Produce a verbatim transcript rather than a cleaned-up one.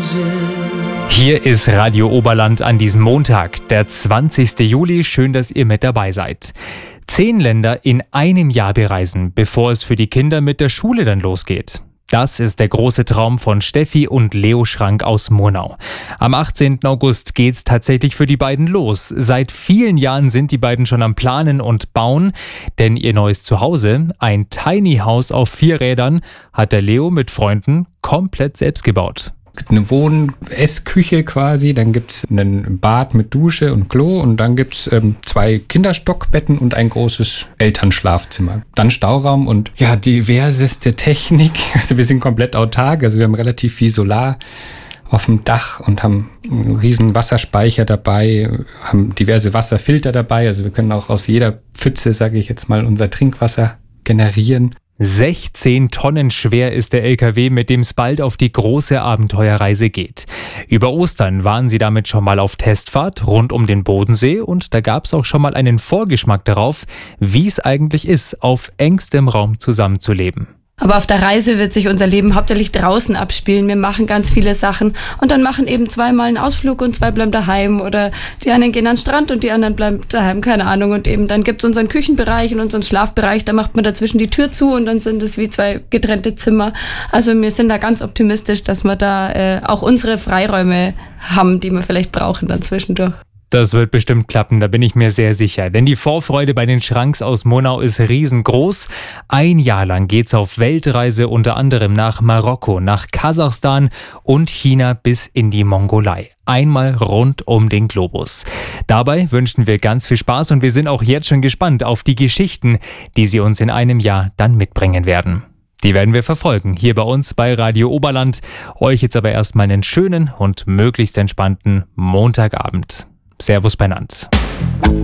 Hause. Hier ist Radio Oberland an diesem Montag, der zwanzigsten Juli. Schön, dass ihr mit dabei seid. Zehn Länder in einem Jahr bereisen, bevor es für die Kinder mit der Schule dann losgeht. Das ist der große Traum von Steffi und Leo Schrank aus Murnau. Am achtzehnten August geht's tatsächlich für die beiden los. Seit vielen Jahren sind die beiden schon am Planen und Bauen, denn ihr neues Zuhause, ein Tiny House auf vier Rädern, hat der Leo mit Freunden komplett selbst gebaut. Eine Wohn-Essküche quasi, dann gibt's ein Bad mit Dusche und Klo und dann gibt's ähm, zwei Kinderstockbetten und ein großes Elternschlafzimmer. Dann Stauraum und ja, diverseste Technik. Also wir sind komplett autark, also wir haben relativ viel Solar auf dem Dach und haben einen riesen Wasserspeicher dabei, haben diverse Wasserfilter dabei, also wir können auch aus jeder Pfütze, sage ich jetzt mal, unser Trinkwasser generieren. sechzehn Tonnen schwer ist der L K W, mit dem es bald auf die große Abenteuerreise geht. Über Ostern waren sie damit schon mal auf Testfahrt rund um den Bodensee und da gab es auch schon mal einen Vorgeschmack darauf, wie es eigentlich ist, auf engstem Raum zusammenzuleben. Aber auf der Reise wird sich unser Leben hauptsächlich draußen abspielen. Wir machen ganz viele Sachen und dann machen eben zweimal einen Ausflug und zwei bleiben daheim oder die einen gehen an den Strand und die anderen bleiben daheim, keine Ahnung. Und eben dann gibt's unseren Küchenbereich und unseren Schlafbereich, da macht man dazwischen die Tür zu und dann sind es wie zwei getrennte Zimmer. Also wir sind da ganz optimistisch, dass wir da äh, auch unsere Freiräume haben, die wir vielleicht brauchen dann zwischendurch. Das wird bestimmt klappen, da bin ich mir sehr sicher. Denn die Vorfreude bei den Schranks aus Murnau ist riesengroß. Ein Jahr lang geht's auf Weltreise, unter anderem nach Marokko, nach Kasachstan und China bis in die Mongolei. Einmal rund um den Globus. Dabei wünschen wir ganz viel Spaß und wir sind auch jetzt schon gespannt auf die Geschichten, die sie uns in einem Jahr dann mitbringen werden. Die werden wir verfolgen, hier bei uns bei Radio Oberland. Euch jetzt aber erstmal einen schönen und möglichst entspannten Montagabend. Servus beinand.